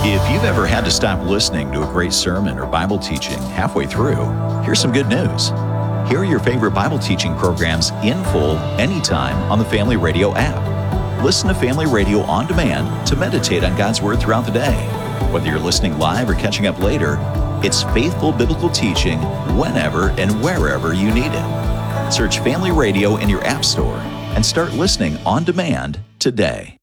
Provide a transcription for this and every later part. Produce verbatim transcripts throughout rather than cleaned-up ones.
If you've ever had to stop listening to a great sermon or Bible teaching halfway through, here's some good news. Hear your favorite Bible teaching programs in full anytime on the Family Radio app. Listen to Family Radio on demand to meditate on God's Word throughout the day. Whether you're listening live or catching up later, it's faithful biblical teaching whenever and wherever you need it. Search Family Radio in your app store and start listening on demand today.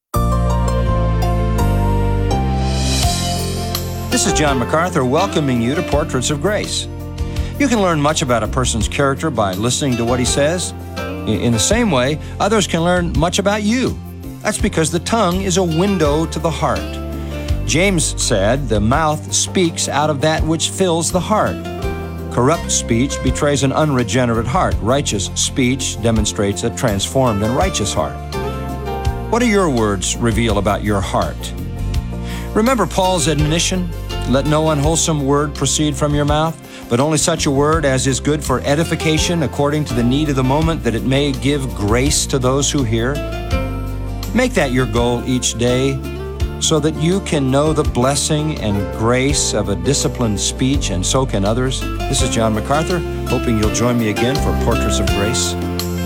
This is John MacArthur welcoming you to Portraits of Grace. You can learn much about a person's character by listening to what he says. In the same way, others can learn much about you. That's because the tongue is a window to the heart. James said, "The mouth speaks out of that which fills the heart." Corrupt speech betrays an unregenerate heart. Righteous speech demonstrates a transformed and righteous heart. What do your words reveal about your heart? Remember Paul's admonition? Let no unwholesome word proceed from your mouth, but only such a word as is good for edification according to the need of the moment, that it may give grace to those who hear. Make that your goal each day, so that you can know the blessing and grace of a disciplined speech, and so can others. This is John MacArthur, hoping you'll join me again for Portraits of Grace.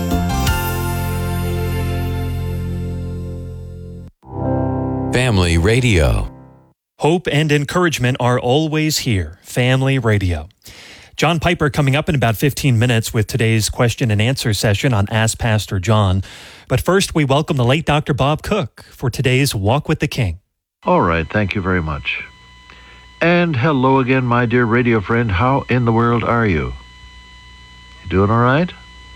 Family Radio. Hope and encouragement are always here. Family Radio. John Piper coming up in about fifteen minutes with today's question and answer session on Ask Pastor John. But first, we welcome the late Doctor Bob Cook for today's Walk with the King. All right, thank you very much. And hello again, my dear radio friend. How in the world are you? You doing all right?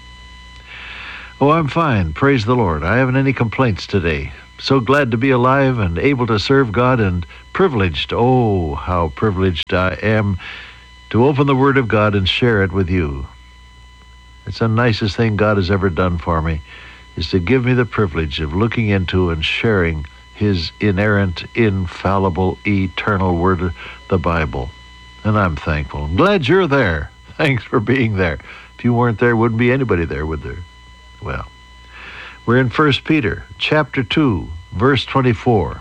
Oh, I'm fine. Praise the Lord. I haven't any complaints today. So glad to be alive and able to serve God, and privileged, oh, how privileged I am to open the Word of God and share it with you. It's the nicest thing God has ever done for me, is to give me the privilege of looking into and sharing His inerrant, infallible, eternal Word, the Bible. And I'm thankful. I'm glad you're there. Thanks for being there. If you weren't there, wouldn't be anybody there, would there? Well, we're in First Peter, chapter two, verse twenty-four.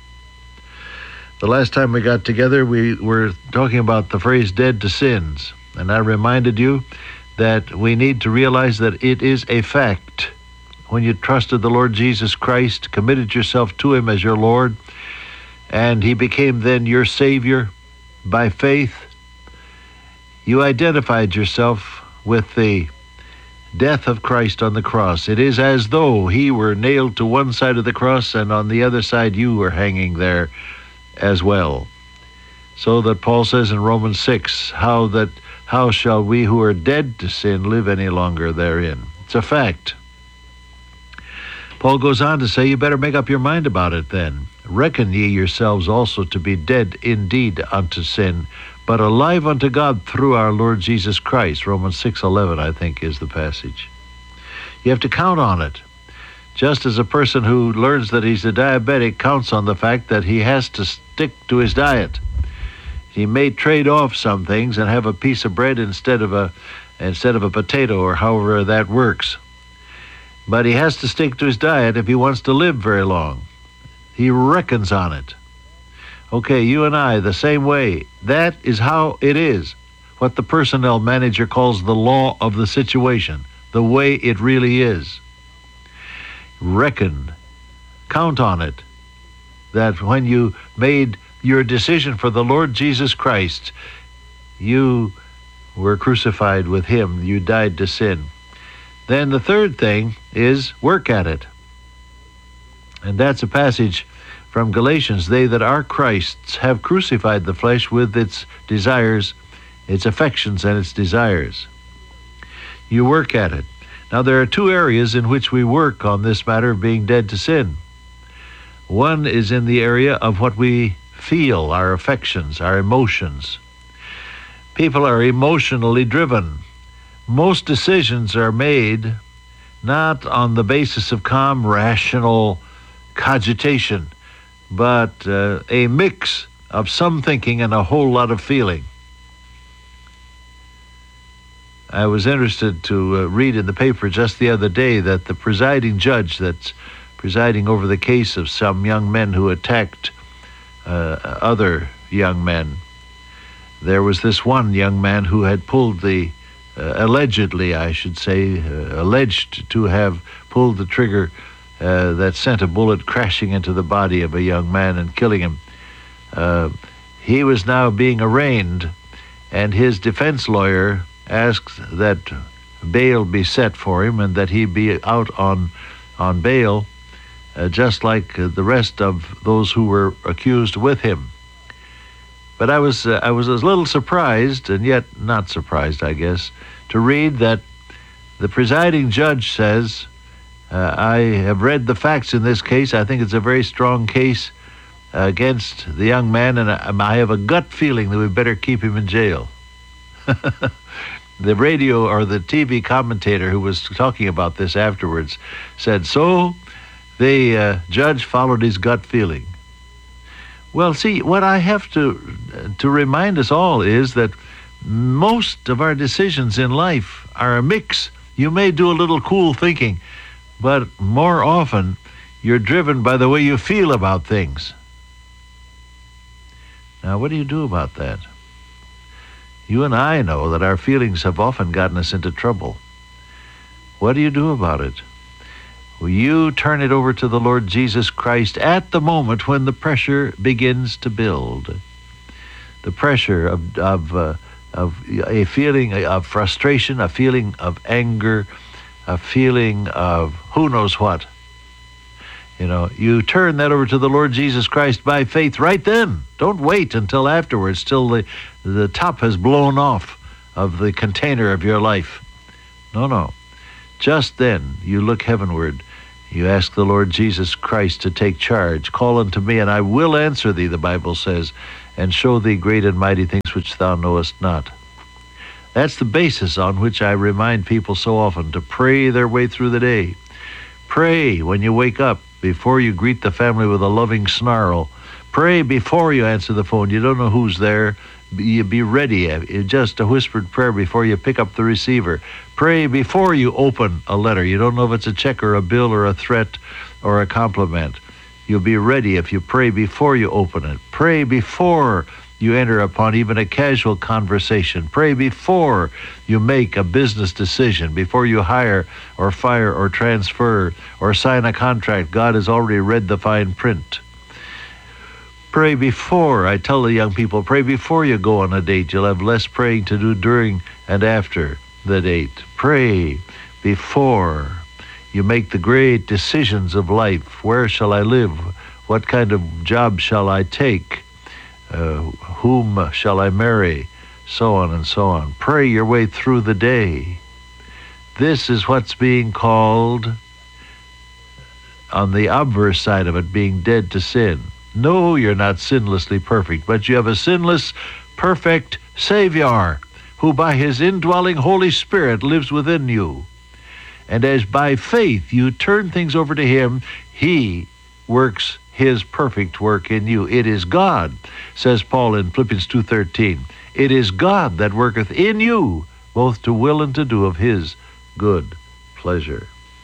The last time we got together, we were talking about the phrase dead to sins. And I reminded you that we need to realize that it is a fact. When you trusted the Lord Jesus Christ, committed yourself to Him as your Lord, and He became then your Savior by faith, you identified yourself with the death of Christ on the cross. It is as though He were nailed to one side of the cross, and on the other side you were hanging there as well. So that Paul says in Romans six, how that how shall we who are dead to sin live any longer therein? It's a fact. Paul goes on to say, you better make up your mind about it then. Reckon ye yourselves also to be dead indeed unto sin, but alive unto God through our Lord Jesus Christ. Romans six eleven, I think, is the passage. You have to count on it. Just as a person who learns that he's a diabetic counts on the fact that he has to stick to his diet. He may trade off some things and have a piece of bread instead of a instead of a potato, or however that works. But he has to stick to his diet if he wants to live very long. He reckons on it. Okay, you and I, the same way. That is how it is. What the personnel manager calls the law of the situation, the way it really is. Reckon, count on it, that when you made your decision for the Lord Jesus Christ, you were crucified with Him. You died to sin. Then the third thing is work at it. And that's a passage from Galatians. They that are Christ's have crucified the flesh with its desires, its affections, and its desires. You work at it. Now, there are two areas in which we work on this matter of being dead to sin. One is in the area of what we feel, our affections, our emotions. People are emotionally driven. Most decisions are made not on the basis of calm, rational cogitation, but uh, a mix of some thinking and a whole lot of feeling. I was interested to uh, read in the paper just the other day that the presiding judge that's presiding over the case of some young men who attacked uh, other young men. There was this one young man who had pulled the, uh, allegedly, I should say, uh, alleged to have pulled the trigger uh, that sent a bullet crashing into the body of a young man and killing him. Uh, he was now being arraigned, and his defense lawyer asked that bail be set for him and that he be out on on bail, uh, just like uh, the rest of those who were accused with him. But I was uh, I was a little surprised, and yet not surprised, I guess, to read that the presiding judge says, uh, I have read the facts in this case. I think it's a very strong case against the young man, and I, I have a gut feeling that we better keep him in jail. The radio or the T V commentator who was talking about this afterwards said, so the uh, judge followed his gut feeling. Well, see, what I have to to remind us all is that most of our decisions in life are a mix. You may do a little cool thinking, but more often you're driven by the way you feel about things. Now, what do you do about that? You and I know that our feelings have often gotten us into trouble. What do you do about it? Well, you turn it over to the Lord Jesus Christ at the moment when the pressure begins to build. The pressure of of uh, of a feeling of frustration, a feeling of anger, a feeling of who knows what. You know, you turn that over to the Lord Jesus Christ by faith right then. Don't wait until afterwards, till the, the top has blown off of the container of your life. No, no. Just then, you look heavenward. You ask the Lord Jesus Christ to take charge. Call unto me, and I will answer thee, the Bible says, and show thee great and mighty things which thou knowest not. That's the basis on which I remind people so often to pray their way through the day. Pray when you wake up, before you greet the family with a loving snarl. Pray before you answer the phone. You don't know who's there. Be, be ready. Just a whispered prayer before you pick up the receiver. Pray before you open a letter. You don't know if it's a check or a bill or a threat or a compliment. You'll be ready if you pray before you open it. Pray before you enter upon even a casual conversation. Pray before you make a business decision, before you hire or fire or transfer or sign a contract. God has already read the fine print. Pray before, I tell the young people, pray before you go on a date. You'll have less praying to do during and after the date. Pray before you make the great decisions of life. Where shall I live? What kind of job shall I take? Uh, whom shall I marry? So on and so on. Pray your way through the day. This is what's being called, on the obverse side of it, being dead to sin. No, you're not sinlessly perfect, but you have a sinless, perfect Savior who by his indwelling Holy Spirit lives within you. And as by faith you turn things over to him, he works his perfect work in you. It is God, says Paul in Philippians two thirteen. It is God that worketh in you, both to will and to do of his good pleasure.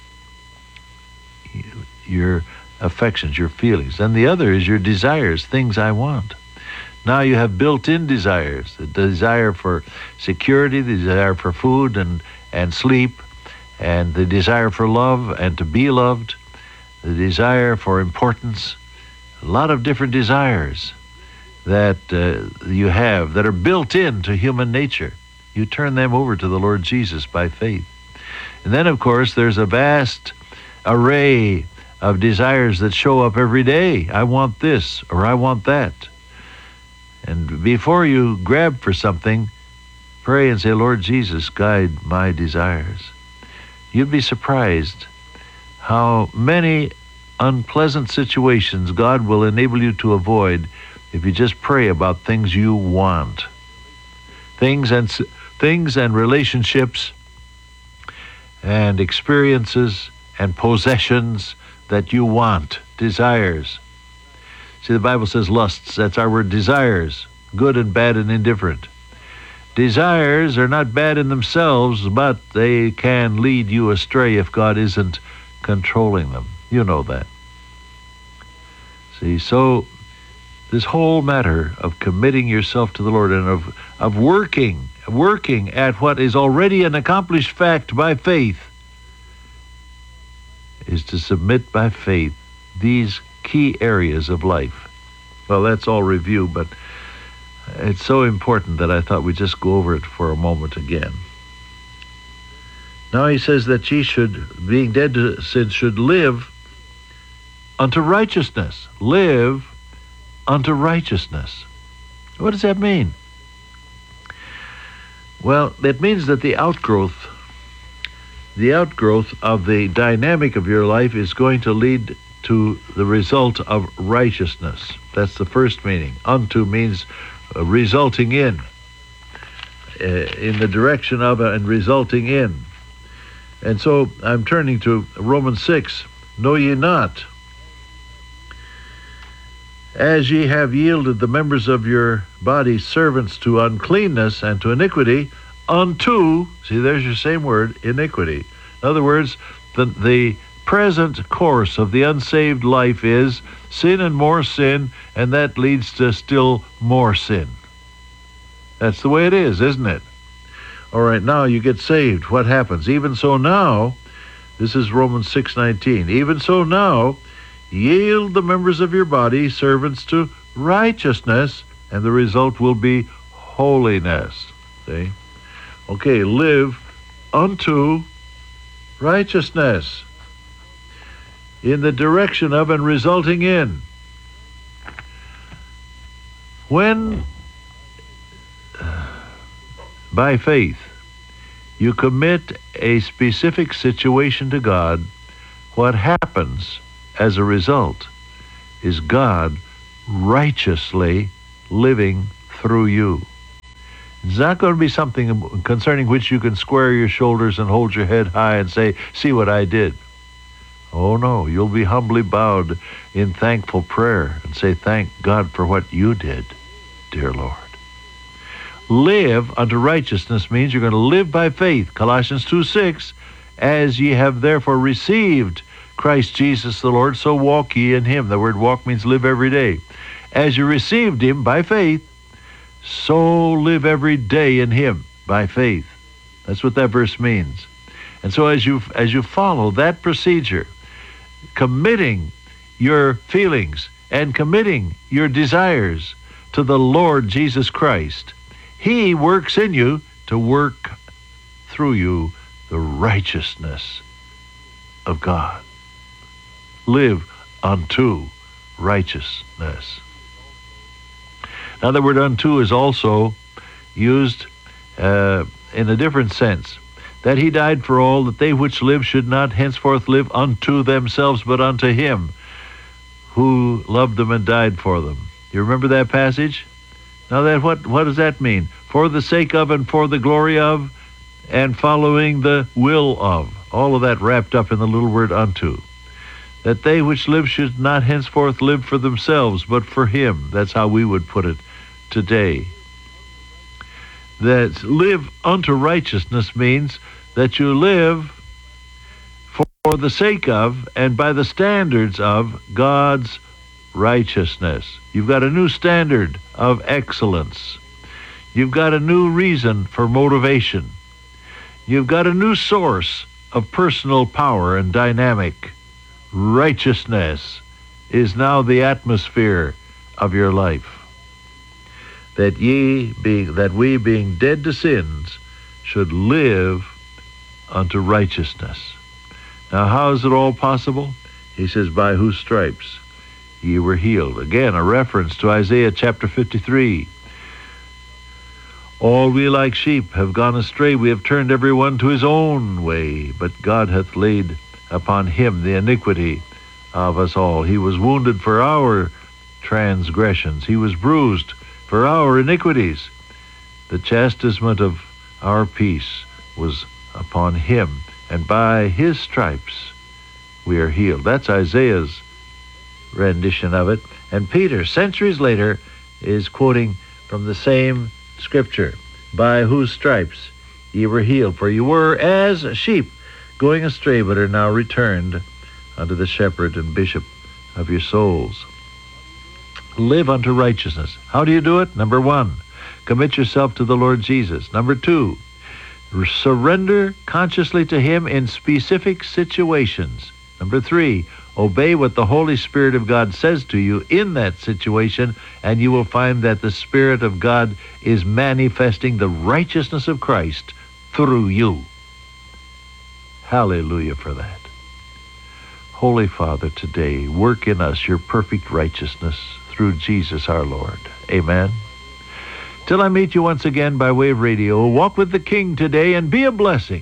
Your affections, your feelings. And the other is your desires, things I want. Now you have built-in desires, the desire for security, the desire for food and, and sleep, and the desire for love and to be loved, the desire for importance, a lot of different desires that uh, you have that are built into human nature. You turn them over to the Lord Jesus by faith. And then, of course, there's a vast array of desires that show up every day. I want this, or I want that. And before you grab for something, pray and say, Lord Jesus, guide my desires. You'd be surprised how many unpleasant situations God will enable you to avoid if you just pray about things you want. Things and things and relationships and experiences and possessions that you want, desires. See, the Bible says lusts, that's our word, desires, good and bad and indifferent. Desires are not bad in themselves, but they can lead you astray if God isn't controlling them. You know that. See, so This whole matter of committing yourself to the Lord and of, of working, working at what is already an accomplished fact by faith is to submit by faith these key areas of life. Well, that's all review, but it's so important that I thought we'd just go over it for a moment again. Now he says that ye should, being dead to sin, should live unto righteousness. Live unto righteousness. What does that mean? Well, it means that the outgrowth, the outgrowth of the dynamic of your life is going to lead to the result of righteousness. That's the first meaning. Unto means uh, resulting in, uh, in the direction of and resulting in. And so I'm turning to Romans six. Know ye not, as ye have yielded the members of your body servants to uncleanness and to iniquity, unto, see, there's your same word, iniquity. In other words, the, the present course of the unsaved life is sin and more sin, and that leads to still more sin. That's the way it is, isn't it? All right, now you get saved. What happens? Even so now, this is Romans six nineteen, even so now, yield the members of your body servants to righteousness, and the result will be holiness. See? Okay, live unto righteousness, in the direction of and resulting in. When, by faith, you commit a specific situation to God, what happens as a result is God righteously living through you. It's not going to be something concerning which you can square your shoulders and hold your head high and say, see what I did. Oh no, you'll be humbly bowed in thankful prayer and say, thank God for what you did, dear Lord. Live unto righteousness means you're going to live by faith. Colossians two six, as ye have therefore received Christ Jesus the Lord, so walk ye in him. The word walk means live every day. As you received him by faith, so live every day in him by faith. That's what that verse means. And so as you as you follow that procedure, committing your feelings and committing your desires to the Lord Jesus Christ, he works in you to work through you the righteousness of God. Live unto righteousness. Now the word unto is also used uh, in a different sense. That he died for all, that they which live should not henceforth live unto themselves, but unto him who loved them and died for them. You remember that passage? Now that what, what does that mean? For the sake of and for the glory of and following the will of. All of that wrapped up in the little word unto. That they which live should not henceforth live for themselves, but for him. That's how we would put it today. That live unto righteousness means that you live for the sake of and by the standards of God's righteousness. You've got a new standard of excellence. You've got a new reason for motivation. You've got a new source of personal power and dynamic. Righteousness is now the atmosphere of your life. That ye being that we being dead to sins should live unto righteousness. Now how is it all possible? He says, by whose stripes ye were healed. Again, a reference to Isaiah chapter fifty-three. All we like sheep have gone astray, we have turned every one to his own way, but God hath laid upon him the iniquity of us all. He was wounded for our transgressions. He was bruised for our iniquities. The chastisement of our peace was upon him, and by his stripes we are healed. That's Isaiah's rendition of it. And Peter, centuries later, is quoting from the same scripture. By whose stripes ye were healed. For you were as sheep going astray, but are now returned unto the shepherd and bishop of your souls. live unto righteousness. How do you do it? Number one, commit yourself to the Lord Jesus. Number two, surrender consciously to Him in specific situations. Number three, obey what the Holy Spirit of God says to you in that situation, and you will find that the Spirit of God is manifesting the righteousness of Christ through you. Hallelujah for that. Holy Father, today, work in us your perfect righteousness through Jesus our Lord. Amen. Till I meet you once again by way of radio, walk with the King today and be a blessing.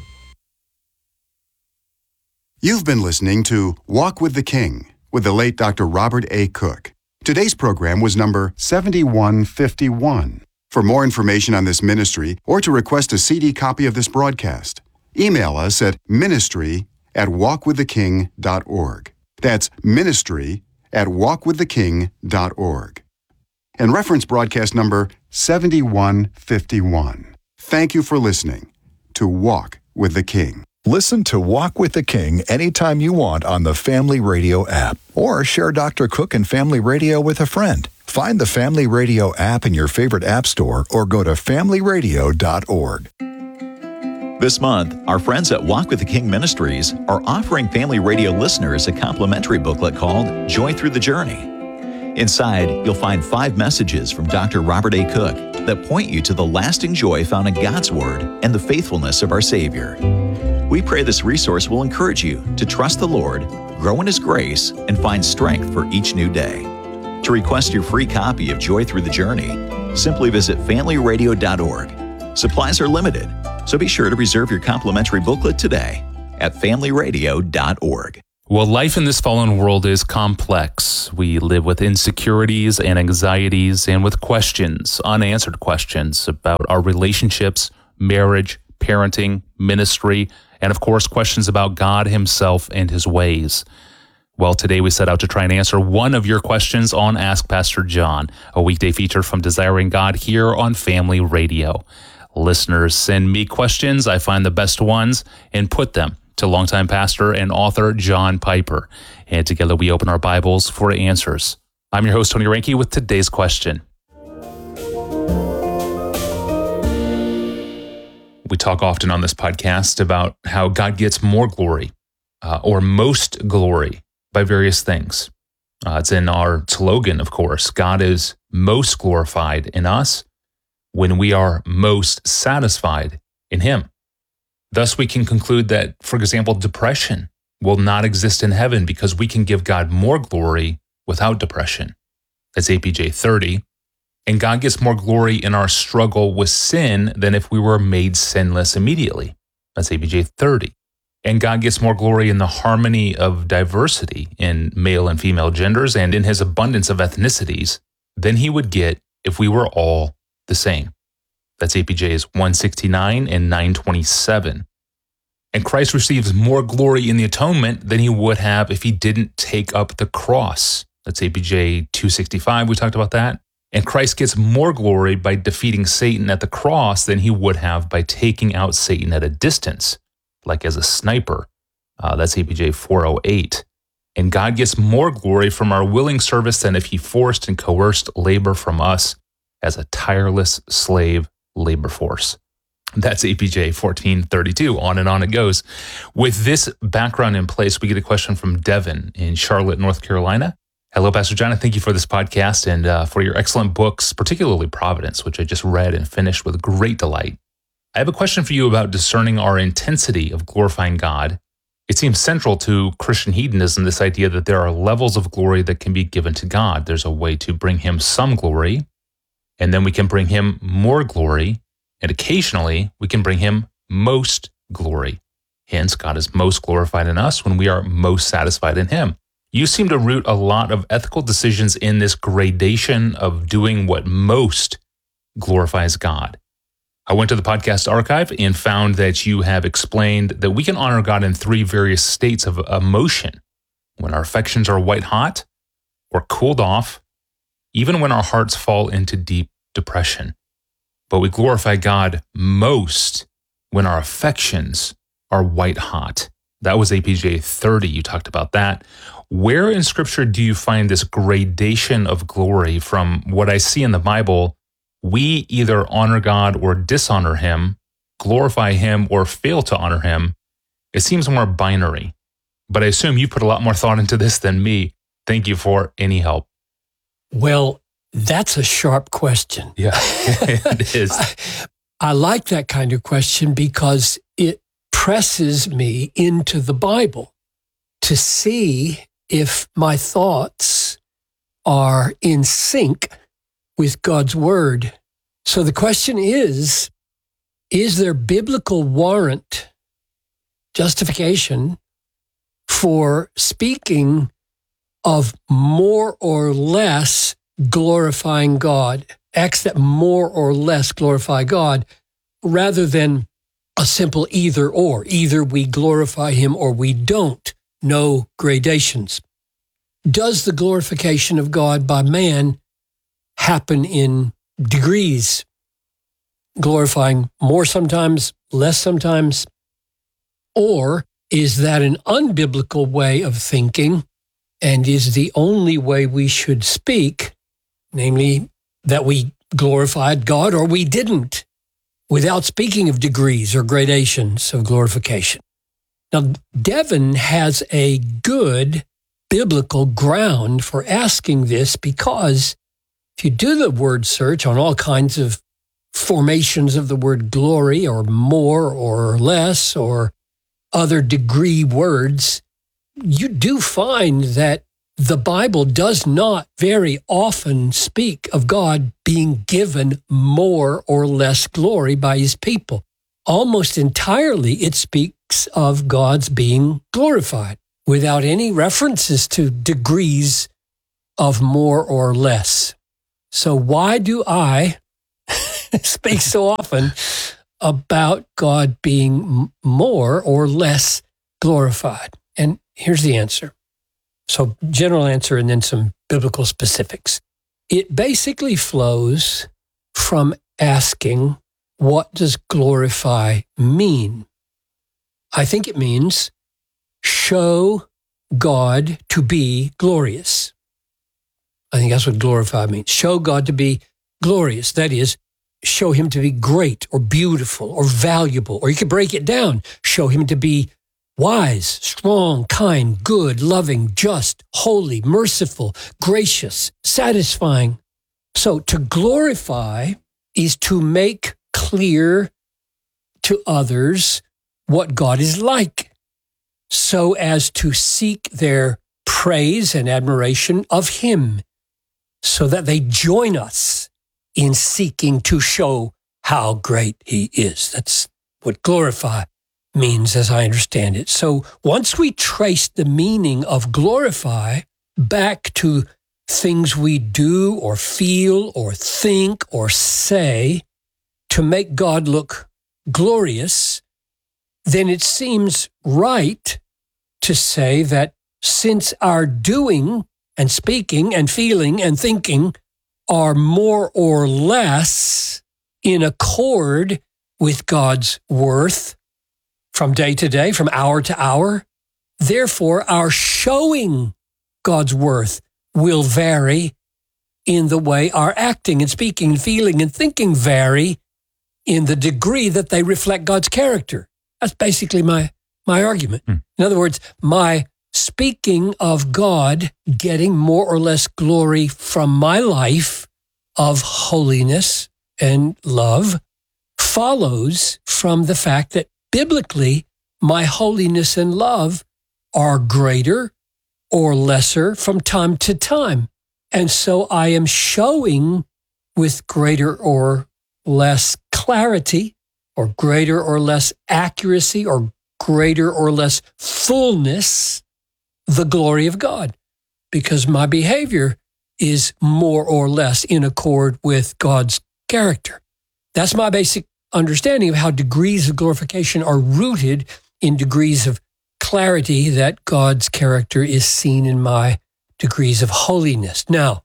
You've been listening to Walk with the King with the late Doctor Robert A. Cook. Today's program was number seventy-one fifty-one. For more information on this ministry or to request a C D copy of this broadcast, email us at ministry at walk with the king dot org. That's ministry at walk with the king dot org. And reference broadcast number seventy-one fifty-one. Thank you for listening to Walk with the King. Listen to Walk with the King anytime you want on the Family Radio app, or share Doctor Cook and Family Radio with a friend. Find the Family Radio app in your favorite app store or go to family radio dot org. This month, our friends at Walk with the King Ministries are offering Family Radio listeners a complimentary booklet called Joy Through the Journey. Inside, you'll find five messages from Doctor Robert A. Cook that point you to the lasting joy found in God's Word and the faithfulness of our Savior. We pray this resource will encourage you to trust the Lord, grow in His grace, and find strength for each new day. To request your free copy of Joy Through the Journey, simply visit family radio dot org. Supplies are limited, so be sure to reserve your complimentary booklet today at family radio dot org. Well, life in this fallen world is complex. We live with insecurities and anxieties and with questions, unanswered questions about our relationships, marriage, parenting, ministry, and of course, questions about God Himself and His ways. Well, today we set out to try and answer one of your questions on Ask Pastor John, a weekday feature from Desiring God here on Family Radio. Listeners send me questions. I find the best ones and put them to longtime pastor and author John Piper. And together we open our Bibles for answers. I'm your host, Tony Reinke, with today's question. We talk often on this podcast about how God gets more glory uh, or most glory by various things. Uh, it's in our slogan, of course. God is most glorified in us when we are most satisfied in Him. Thus, we can conclude that, for example, depression will not exist in heaven because we can give God more glory without depression. That's A P J thirty. And God gets more glory in our struggle with sin than if we were made sinless immediately. That's A P J thirty. And God gets more glory in the harmony of diversity in male and female genders and in His abundance of ethnicities than He would get if we were all the same. That's A P Js one sixty-nine and nine twenty-seven. And Christ receives more glory in the atonement than He would have if He didn't take up the cross. That's A P J two sixty-five, we talked about that. And Christ gets more glory by defeating Satan at the cross than He would have by taking out Satan at a distance, like as a sniper. Uh, that's A P J four oh eight. And God gets more glory from our willing service than if He forced and coerced labor from us as a tireless slave labor force. That's A P J fourteen thirty-two. On and on it goes. With this background in place, we get a question from Devin in Charlotte, North Carolina. Hello, Pastor John, and thank you for this podcast and uh, for your excellent books, particularly Providence, which I just read and finished with great delight. I have a question for you about discerning our intensity of glorifying God. It seems central to Christian hedonism, this idea that there are levels of glory that can be given to God. There's a way to bring Him some glory, and then we can bring Him more glory, and occasionally we can bring Him most glory. Hence, God is most glorified in us when we are most satisfied in Him. You seem to root a lot of ethical decisions in this gradation of doing what most glorifies God. I went to the podcast archive and found that you have explained that we can honor God in three various states of emotion: when our affections are white hot or cooled off, even when our hearts fall into deep depression. But we glorify God most when our affections are white hot. That was A P J thirty. You talked about that. Where in Scripture do you find this gradation of glory from what I see in the Bible? We either honor God or dishonor him, glorify him or fail to honor him. It seems more binary, but I assume you put a lot more thought into this than me. Thank you for any help. Well, that's a sharp question. Yeah, it is. I, I like that kind of question because it presses me into the Bible to see if my thoughts are in sync with God's word. So the question is, is there biblical warrant, justification for speaking of more or less glorifying God, acts that more or less glorify God, rather than a simple either or. Either we glorify him or we don't. No gradations. Does the glorification of God by man happen in degrees? Glorifying more sometimes, less sometimes? Or is that an unbiblical way of thinking and is the only way we should speak, namely that we glorified God or we didn't, without speaking of degrees or gradations of glorification? Now, Devin has a good biblical ground for asking this because if you do the word search on all kinds of formations of the word glory or more or less or other degree words, you do find that the Bible does not very often speak of God being given more or less glory by his people. Almost entirely, it speaks of God's being glorified without any references to degrees of more or less. So why do I speak so often about God being more or less glorified? And here's the answer. So general answer and then some biblical specifics. It basically flows from asking, what does glorify mean? I think it means show God to be glorious. I think that's what glorify means. Show God to be glorious. That is, show him to be great or beautiful or valuable. Or you could break it down. Show him to be wise, strong, kind, good, loving, just, holy, merciful, gracious, satisfying. So to glorify is to make clear to others what God is like, so as to seek their praise and admiration of him, so that they join us in seeking to show how great he is. That's what glorify means, as I understand it. So once we trace the meaning of glorify back to things we do or feel or think or say to make God look glorious, then it seems right to say that since our doing and speaking and feeling and thinking are more or less in accord with God's worth from day to day, from hour to hour, therefore our showing God's worth will vary in the way our acting and speaking and feeling and thinking vary in the degree that they reflect God's character. That's basically my, my argument. Hmm. In other words, my speaking of God getting more or less glory from my life of holiness and love follows from the fact that biblically my holiness and love are greater or lesser from time to time. And so I am showing with greater or less clarity or greater or less accuracy or greater or less fullness the glory of God, because my behavior is more or less in accord with God's character. That's my basic understanding of how degrees of glorification are rooted in degrees of clarity that God's character is seen in my degrees of holiness. Now,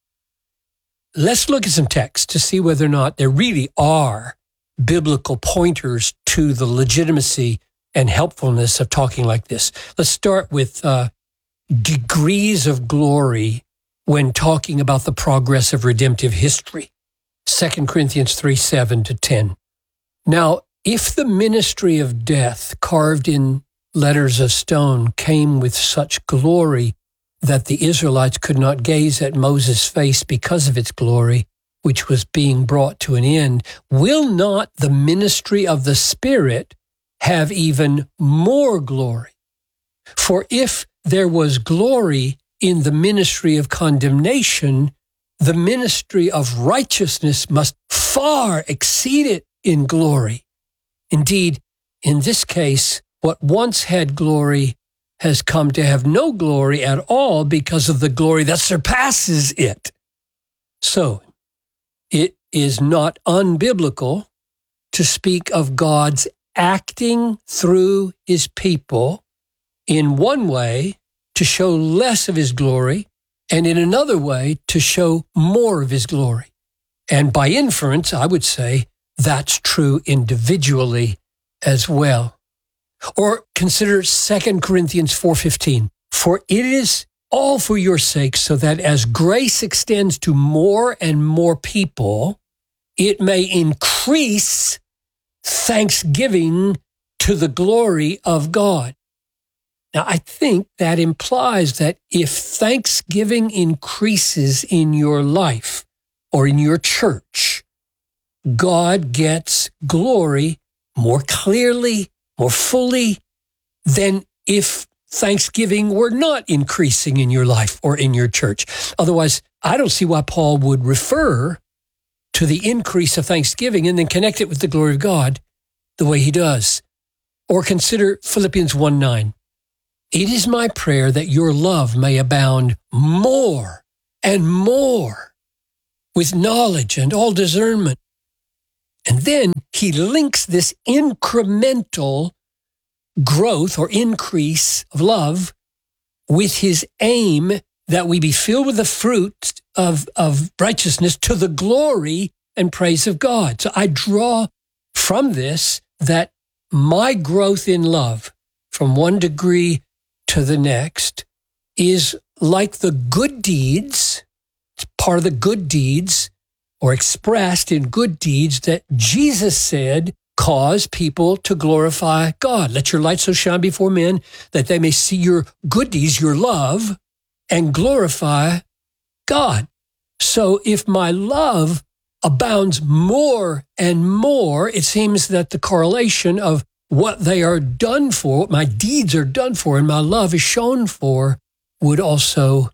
let's look at some texts to see whether or not there really are biblical pointers to the legitimacy and helpfulness of talking like this. Let's start with uh, degrees of glory when talking about the progress of redemptive history. Second Corinthians three, seven to ten. Now, if the ministry of death carved in letters of stone came with such glory that the Israelites could not gaze at Moses' face because of its glory, which was being brought to an end, will not the ministry of the Spirit have even more glory? For if there was glory in the ministry of condemnation, the ministry of righteousness must far exceed it in glory. Indeed, in this case, what once had glory has come to have no glory at all because of the glory that surpasses it. So, it is not unbiblical to speak of God's acting through his people in one way to show less of his glory, and in another way to show more of his glory. And by inference, I would say that's true individually as well. Or consider Second Corinthians four fifteen. For it is all for your sake, so that as grace extends to more and more people, it may increase thanksgiving to the glory of God. Now, I think that implies that if thanksgiving increases in your life or in your church, God gets glory more clearly, more fully than if thanksgiving were not increasing in your life or in your church. Otherwise, I don't see why Paul would refer to the increase of thanksgiving and then connect it with the glory of God the way he does. Or consider Philippians one nine. It is my prayer that your love may abound more and more with knowledge and all discernment. And then he links this incremental growth or increase of love with his aim that we be filled with the fruit of, of righteousness to the glory and praise of God. So I draw from this that my growth in love from one degree to the next is like the good deeds, it's part of the good deeds or expressed in good deeds that Jesus said cause people to glorify God. Let your light so shine before men that they may see your good deeds, your love, and glorify God. So if my love abounds more and more, it seems that the correlation of what they are done for, what my deeds are done for, and my love is shown for, would also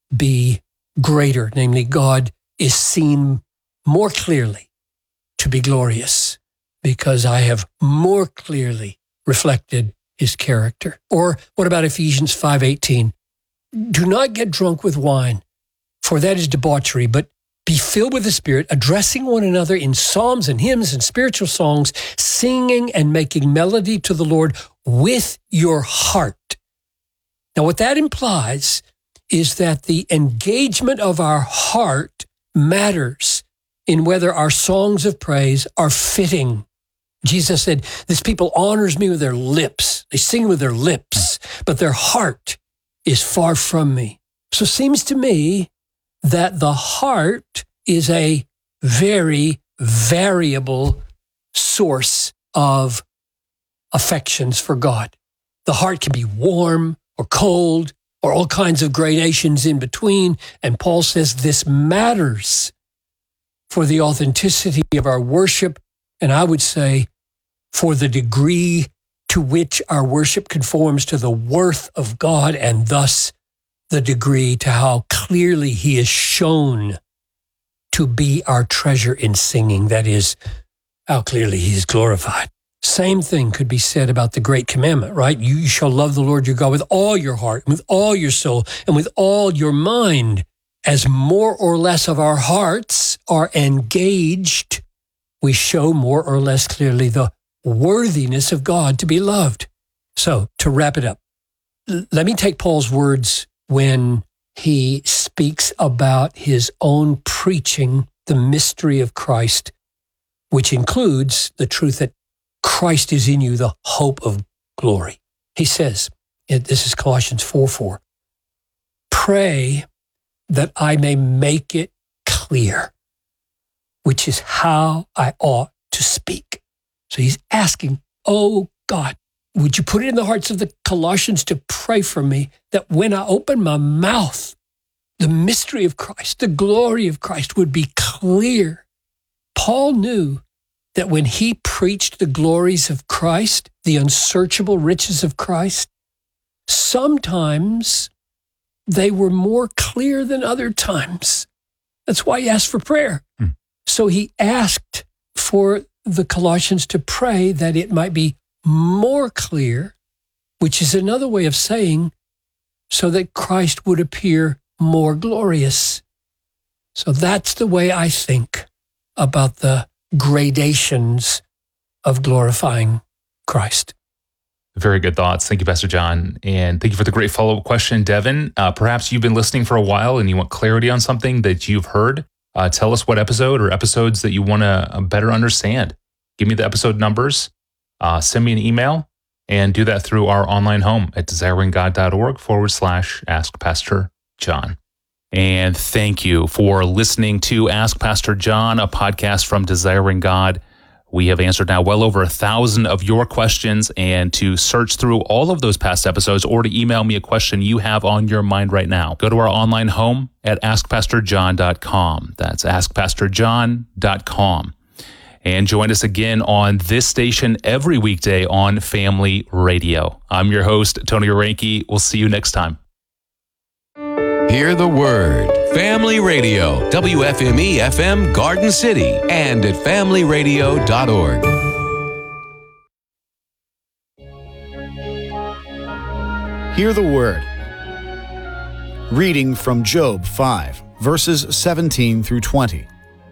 be greater. Namely, God is seen more clearly to be glorious because I have more clearly reflected his character. Or what about Ephesians five eighteen? Do not get drunk with wine, for that is debauchery, but be filled with the Spirit, addressing one another in psalms and hymns and spiritual songs, singing and making melody to the Lord with your heart. Now, what that implies is that the engagement of our heart matters in whether our songs of praise are fitting. Jesus said, this people honors me with their lips. They sing with their lips, but their heart is far from me. So it seems to me that the heart is a very variable source of affections for God. The heart can be warm or cold or all kinds of gradations in between. And Paul says this matters for the authenticity of our worship. And I would say for the degree to which our worship conforms to the worth of God and thus the degree to how clearly he is shown to be our treasure in singing. That is, how clearly he is glorified. Same thing could be said about the great commandment, right? You shall love the Lord your God with all your heart, and with all your soul, and with all your mind. As more or less of our hearts are engaged, we show more or less clearly the worthiness of God to be loved. So, to wrap it up, l- let me take Paul's words when he speaks about his own preaching the mystery of Christ, which includes the truth that Christ is in you, the hope of glory. He says, this is Colossians four four, pray that I may make it clear, which is how I ought to speak. So he's asking, oh God, would you put it in the hearts of the Colossians to pray for me that when I open my mouth, the mystery of Christ, the glory of Christ would be clear. Paul knew that when he preached the glories of Christ, the unsearchable riches of Christ, sometimes they were more clear than other times. That's why he asked for prayer. Hmm. So he asked for the Colossians to pray that it might be more clear, which is another way of saying so that Christ would appear more glorious. So that's the way I think about the gradations of glorifying Christ. Very good thoughts. Thank you, Pastor John. And thank you for the great follow-up question, Devin. Uh, perhaps you've been listening for a while and you want clarity on something that you've heard. Uh, tell us what episode or episodes that you want to better understand. Give me the episode numbers. Uh, send me an email and do that through our online home at desiringgod.org forward slash Ask Pastor John. And thank you for listening to Ask Pastor John, a podcast from Desiring God. We have answered now well over a thousand of your questions, and to search through all of those past episodes or to email me a question you have on your mind right now, go to our online home at ask pastor john dot com. That's ask pastor john dot com. And join us again on this station every weekday on Family Radio. I'm your host, Tony Orenke. We'll see you next time. Hear the Word. Family Radio, W F M E F M Garden City, and at family radio dot org. Hear the Word. Reading from Job five, verses seventeen through twenty.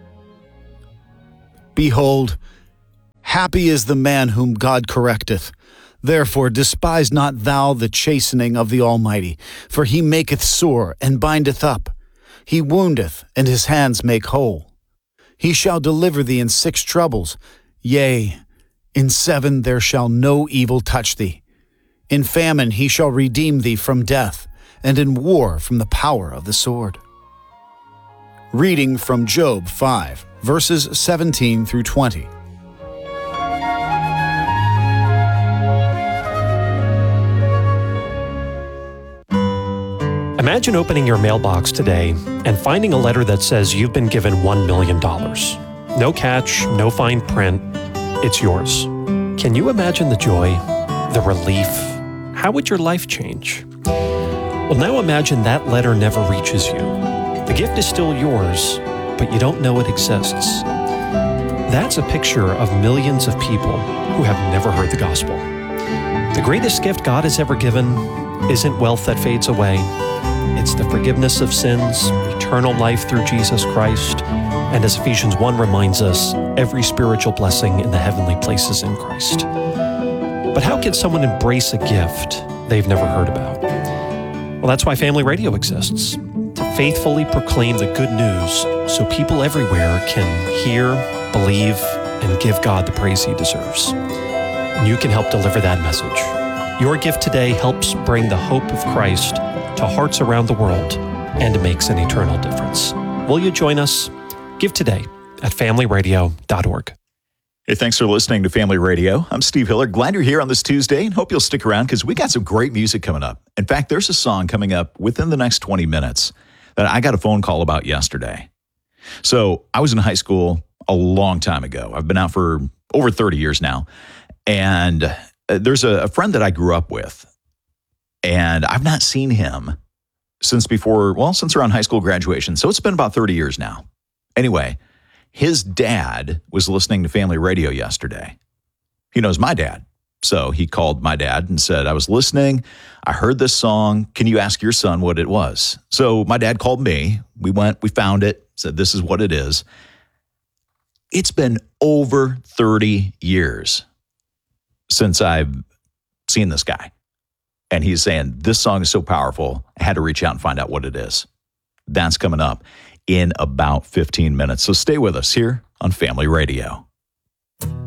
Behold, happy is the man whom God correcteth. Therefore despise not thou the chastening of the Almighty, for he maketh sore and bindeth up. He woundeth, and his hands make whole. He shall deliver thee in six troubles. Yea, in seven there shall no evil touch thee. In famine he shall redeem thee from death, and in war from the power of the sword. Reading from Job five, verses seventeen through twenty. Imagine opening your mailbox today and finding a letter that says you've been given one million dollars. No catch, no fine print. It's yours. Can you imagine the joy, the relief? How would your life change? Well, now imagine that letter never reaches you. The gift is still yours, but you don't know it exists. That's a picture of millions of people who have never heard the gospel. The greatest gift God has ever given isn't wealth that fades away. It's the forgiveness of sins, eternal life through Jesus Christ, and as Ephesians one reminds us, every spiritual blessing in the heavenly places in Christ. But how can someone embrace a gift they've never heard about? Well, that's why Family Radio exists, to faithfully proclaim the good news so people everywhere can hear, believe, and give God the praise He deserves. And you can help deliver that message. Your gift today helps bring the hope of Christ to hearts around the world and makes an eternal difference. Will you join us? Give today at family radio dot org. Hey, thanks for listening to Family Radio. I'm Steve Hiller. Glad you're here on this Tuesday and hope you'll stick around because we got some great music coming up. In fact, there's a song coming up within the next twenty minutes that I got a phone call about yesterday. So I was in high school a long time ago. I've been out for over thirty years now. And there's a, a friend that I grew up with. And I've not seen him since before, well, since around high school graduation. So it's been about thirty years now. Anyway, his dad was listening to Family Radio yesterday. He knows my dad. So he called my dad and said, I was listening. I heard this song. Can you ask your son what it was? So my dad called me. We went, we found it, said, this is what it is. It's been over thirty years since I've seen this guy. And he's saying, this song is so powerful, I had to reach out and find out what it is. That's coming up in about fifteen minutes. So stay with us here on Family Radio.